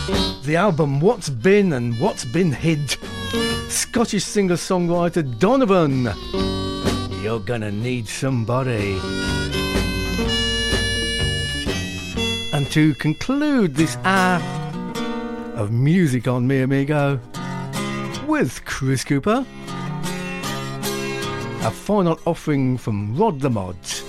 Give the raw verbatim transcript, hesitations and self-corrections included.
The album What's Been and What's Been Hid. Scottish singer-songwriter Donovan. You're gonna need somebody. And to conclude this hour of music on Me Amigo with Chris Cooper, a final offering from Rod the Mod.